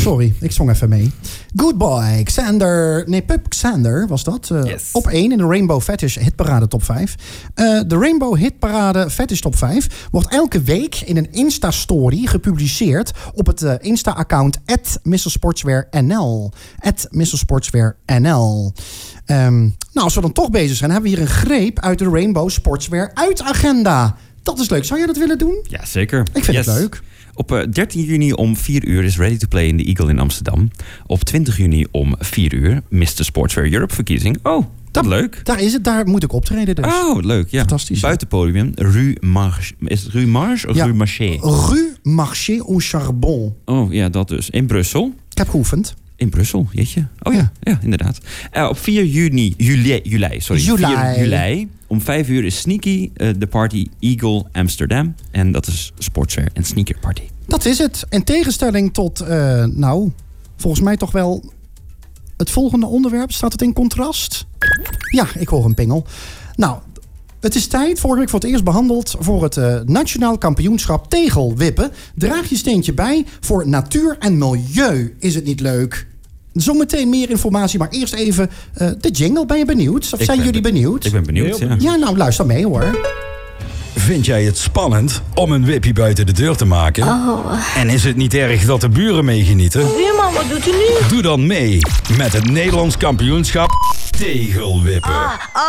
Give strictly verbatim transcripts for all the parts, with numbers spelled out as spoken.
Sorry, ik zong even mee. Good Boy, Xander... Nee, Pup Xander was dat. Uh, Yes. Op één in de Rainbow Fetish Hitparade Top vijf. Uh, de Rainbow Hitparade Fetish Top vijf wordt elke week in een Insta-story gepubliceerd op het uh, Insta-account at Missel Sportswear N L. at Missel Sportswear N L. Um, nou, als we dan toch bezig zijn, hebben we hier een greep uit de Rainbow Sportswear uitagenda. Dat is leuk. Zou jij dat willen doen? Ja, zeker. Ik vind Yes. het leuk. Op uh, dertien juni om vier uur is Ready to Play in de Eagle in Amsterdam. Op twintig juni om vier uur mister Sportswear Europe verkiezing. Oh, dat leuk. Daar is het. Daar moet ik optreden dus. Oh, leuk. Ja. Fantastisch. Buitenpodium. Rue Marche. Is het Rue Marche of Ja. Rue Marché? Rue Marché au Charbon. Oh ja, dat dus. In Brussel. Ik heb geoefend. In Brussel, jeetje. Oh ja, ja, inderdaad. Uh, op vier juni, juli, juli, sorry. Juli. vier juli. Om vijf uur is Sneaky, uh, de party Eagle Amsterdam. En dat is sportswear en sneaker party. Dat is het. In tegenstelling tot, uh, nou, volgens mij toch wel het volgende onderwerp. Staat het in contrast? Ja, ik hoor een pingel. Nou, het is tijd, vorige week voor het eerst behandeld... voor het uh, Nationaal Kampioenschap Tegelwippen. Draag je steentje bij voor natuur en milieu. Is het niet leuk? Zometeen meer informatie, maar eerst even uh, de jingle. Ben je benieuwd? Of Ik zijn ben jullie be- benieuwd? Ik ben benieuwd, ja. Ja, nou, luister mee hoor. Vind jij het spannend om een wippie buiten de deur te maken? Oh. En is het niet erg dat de buren meegenieten? Buurman, wat doet u nu? Doe dan mee met het Nederlands kampioenschap Tegelwippen. Ah,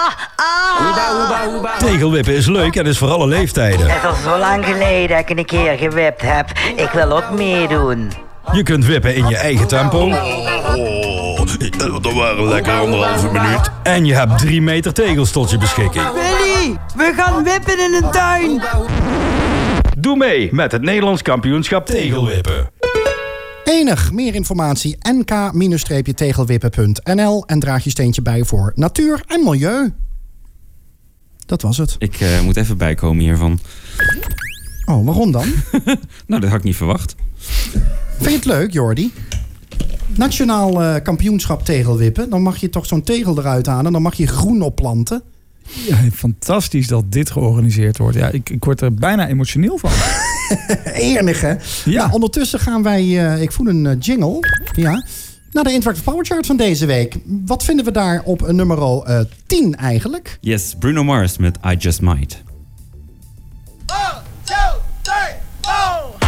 ah. Tegelwippen is leuk en is voor alle leeftijden. Het is al zo lang geleden dat ik een keer gewipt heb. Ik wil ook meedoen. Je kunt wippen in je eigen tempo. Oh, dat waren lekker anderhalve minuut. En je hebt drie meter tegels tot je beschikking. Willy, we gaan wippen in een tuin. Doe mee met het Nederlands kampioenschap Tegelwippen. Enig meer informatie n k tegelwippen punt n l en draag je steentje bij voor natuur en milieu. Dat was het. Ik uh, moet even bijkomen hiervan. Oh, waarom dan? Nou, dat had ik niet verwacht. Vind je het leuk, Jordi? Nationaal uh, kampioenschap tegelwippen. Dan mag je toch zo'n tegel eruit halen. Dan mag je groen opplanten. Ja, fantastisch dat dit georganiseerd wordt. Ja, ik, ik word er bijna emotioneel van. Enig, hè? Ja. Nou, ondertussen gaan wij... Uh, ik voel een uh, jingle. Ja. Naar de Interactive Power Chart van deze week. Wat vinden we daar op nummer uh, tien eigenlijk? Yes, Bruno Mars met I Just Might.